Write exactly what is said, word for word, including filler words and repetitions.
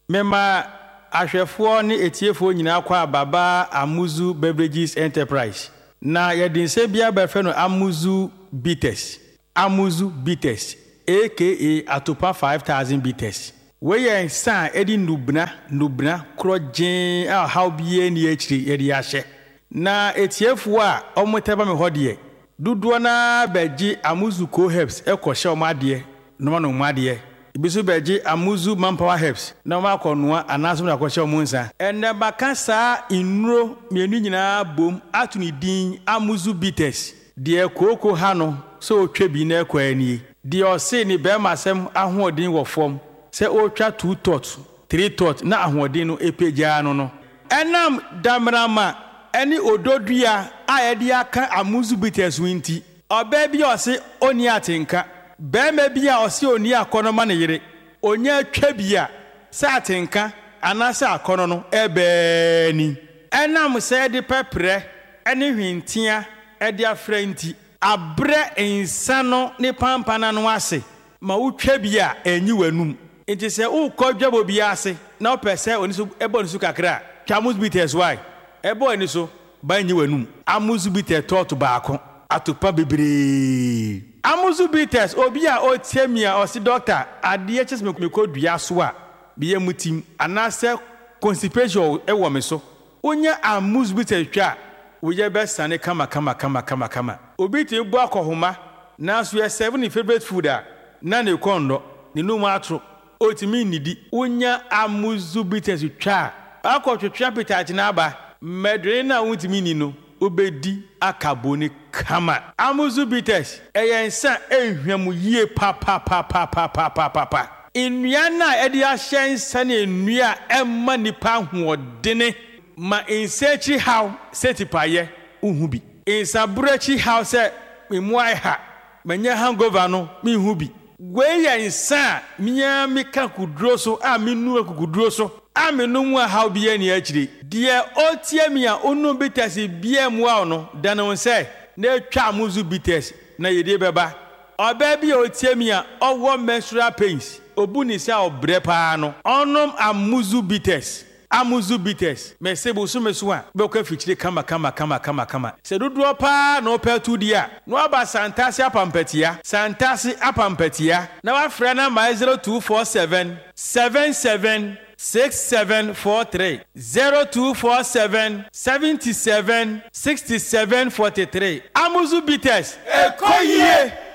Mema ahwefo ne etiefo nyina kwa baba Amuzu Beverages Enterprise. Na yedinse bia befe no Amuzu Bitters. Amuzu Bitters aka Atopa five thousand Bitters. We yen san edi nubna nubna krojen a how bie ni akiri yedi ahye. Na etiefo a omoteba me hodie. Duduo na beji Amuzu Co Herbs ekoshe omade no no omade. Ibisu beji Amuzu Manpower Herbs na ma konoa anaso na akoshe omunsa. Ene baka sa inuro mienu nyina bom atuni din Amuzu Bitters. De koko ha no so otwa bi na ekwani. De ose ni be masem ahoodin wo fom. Se otwa two tot, three tot na ahoodin no epeja no no. Enam damrama eni ododua a yedi aka Amuzu Bitters winti. Oba bi ose oni atenka. Be me bi a ose oni akono ma ne yire. Onya twa bi a sa atenka anasa akono no ebe ni. Enam se de pepre eni hwintia e de afrenti. Abre insano ne pampana no ase. Ma utwa bi a enyi wanum. Enti se ukodwabo bi ase na opese oni so ebo ni so kakra. Amuzu Bitters why? Ebo ni so ba enyi wanum. Amuzu Bitters tot baako. Atopa bebre. Amuzu Bitters obi a otiamia osi doctor ade ches me kodua so a biye mutim anase constipation e wo me so. Onya Amuzu Bitters twa woye be sane kama kama kama kama kama. Obi te bu akohoma na so ye seven favorite food a na ne kondo ne no mu atro otimi nidi. Onya Amuzu Bitters twa akotwetwa pitach na aba medre na wutimi ni no obedi akaboni kama. Amuzu Bitters eyensa ehwemu yie pa pa pa pa pa pa pa pa pa. Nnua na edi ahyensa na nnua emma nipa hoodene ma insechi how setipaye uhubi. Insabrechi how se memuai ha menya hangover no mi hubi. Gwe yensa miya mika kudro so a minu akudro so a menu mu how biye ni akire. Die otiamia onu Bitters biye mu a no dano se na twa Amuzu Bitters na yede beba. Oba bi otiamia owo menstrual pains obu ni se obre pa no onom Amuzu Bitters. Amuzu Bitters me sebo so meso a be ko fichire kama kama kama kama kama se dudu pa na opel tu dia no aba santasi apampatia santasi apampatia na wa frɛ na my zero two four seven seven seven six seven four three zero two four seven seven seven six seven four three. Amuzu Bitters ekoyie.